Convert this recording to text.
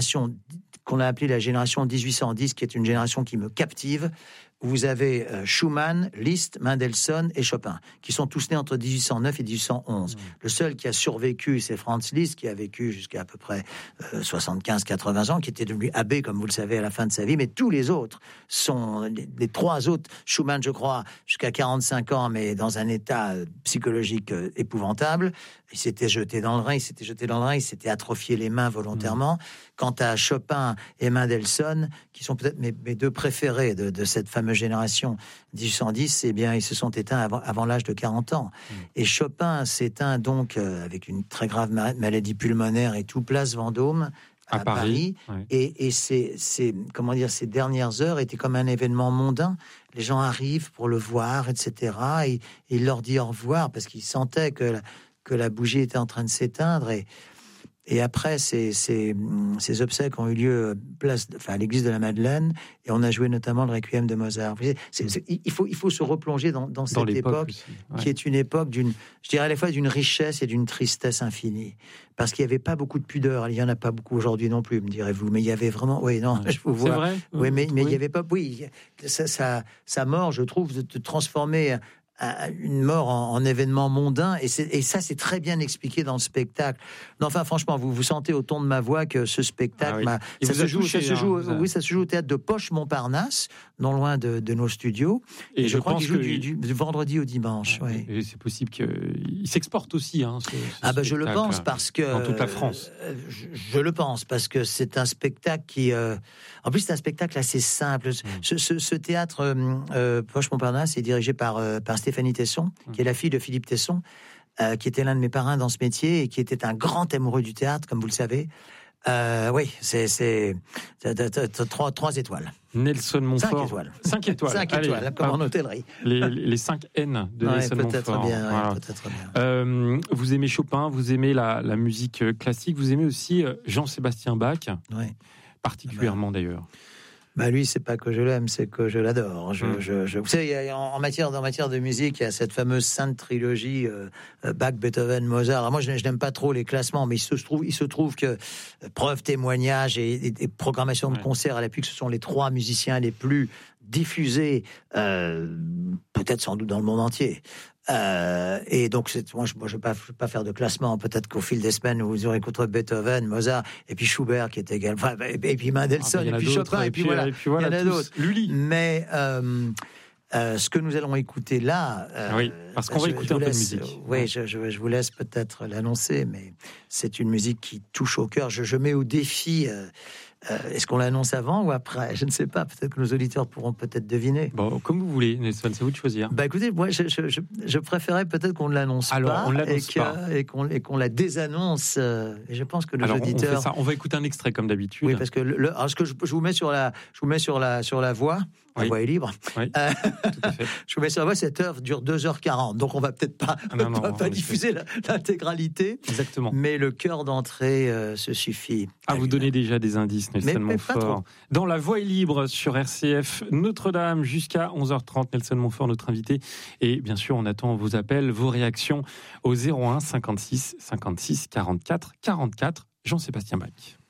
qu'on a appelée la génération 1810, qui est une génération qui me captive. Vous avez Schumann, Liszt, Mendelssohn et Chopin, qui sont tous nés entre 1809 et 1811. Le seul qui a survécu, c'est Franz Liszt, qui a vécu jusqu'à à peu près 75-80 ans, qui était devenu abbé, comme vous le savez, à la fin de sa vie. Mais tous les autres sont, les trois autres, Schumann, je crois, jusqu'à 45 ans, mais dans un état psychologique épouvantable. Il s'était jeté dans le Rhin, il s'était atrophié les mains volontairement. Quant à Chopin et Mendelssohn, qui sont peut-être mes deux préférés de cette fameuse génération 1810, eh bien, ils se sont éteints avant l'âge de 40 ans. Et Chopin s'éteint donc avec une très grave maladie pulmonaire et tout, place Vendôme, à Paris. Ouais. Et ces dernières heures étaient comme un événement mondain. Les gens arrivent pour le voir, etc. Et il leur dit au revoir parce qu'il sentait que la bougie était en train de s'éteindre. Et après, ces obsèques ont eu lieu à l'église de la Madeleine, et on a joué notamment le Requiem de Mozart. Il faut se replonger dans cette époque aussi, qui est une époque je dirais à la fois d'une richesse et d'une tristesse infinie. Parce qu'il n'y avait pas beaucoup de pudeur. Il n'y en a pas beaucoup aujourd'hui non plus, me direz-vous. Mais il y avait vraiment... Oui, non, je vous vois. C'est vrai. Oui, mais il n'y avait pas... Oui, sa mort, je trouve, de transformer... une mort en événement mondain, et ça c'est très bien expliqué dans le spectacle. Non, enfin franchement, vous sentez au ton de ma voix que ce spectacle, ça se joue au théâtre de Poche-Montparnasse, non loin de nos studios, et je crois qu'il joue du vendredi au dimanche. Ouais. Et c'est possible qu'il s'exporte aussi. Je le pense parce que dans toute la France. Je le pense parce que c'est un spectacle qui, en plus c'est un spectacle assez simple. Ce théâtre Poche-Montparnasse est dirigé par Stéphanie Tesson, qui est la fille de Philippe Tesson, qui était l'un de mes parrains dans ce métier et qui était un grand amoureux du théâtre, comme vous le savez. Oui, c'est 3 étoiles. Nelson Montfort. 5 étoiles. 5 étoiles, comme en hôtellerie. Les 5 N de Nelson Montfort. Peut-être bien. Vous aimez Chopin, vous aimez la musique classique, vous aimez aussi Jean-Sébastien Bach, particulièrement d'ailleurs. Lui, c'est pas que je l'aime, c'est que je l'adore. Vous savez, en matière de musique, il y a cette fameuse sainte trilogie Bach, Beethoven, Mozart. Alors moi, je n'aime pas trop les classements, mais il se trouve que preuve, témoignage et programmation de concerts à l'appui, que ce sont les 3 musiciens les plus diffusés, peut-être sans doute dans le monde entier. Et donc, moi, je vais pas faire de classement. Peut-être qu'au fil des semaines, vous aurez écouté Beethoven, Mozart, et puis Schubert, qui est également, et puis Mendelssohn, et puis Chopin, et puis voilà, il y en a d'autres. Lully. Mais ce que nous allons écouter là, parce qu'on va écouter un peu de musique. Oui, je vous laisse peut-être l'annoncer, mais c'est une musique qui touche au cœur. Je mets au défi. Est-ce qu'on l'annonce avant ou après ? Je ne sais pas. Peut-être que nos auditeurs pourront peut-être deviner. Bon, comme vous voulez, Nelson, c'est vous de choisir. Écoutez, moi, je préférais peut-être qu'on ne l'annonce pas, et qu'on la désannonce. Et je pense que nos auditeurs. On fait ça. On va écouter un extrait comme d'habitude. Oui, parce que alors ce que je vous mets sur la voix. La voix est libre. Oui, tout à fait. Je vous mets sur la voix. Cette œuvre dure 2h40, donc on va peut-être pas diffuser l'intégralité. Exactement. Mais le cœur d'entrée se suffit. Vous donnez déjà des indices, Nelson Montfort. Dans La Voix est libre sur RCF Notre-Dame jusqu'à 11h30. Nelson Montfort, notre invité. Et bien sûr, on attend vos appels, vos réactions au 01 56 56 44 44. Jean-Sébastien Bach.